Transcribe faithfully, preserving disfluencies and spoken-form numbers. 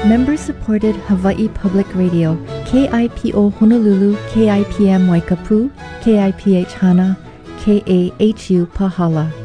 Member-supported Hawaii Public Radio, K I P O Honolulu, K I P M Waikapu, K I P H Hana, K A H U Pahala.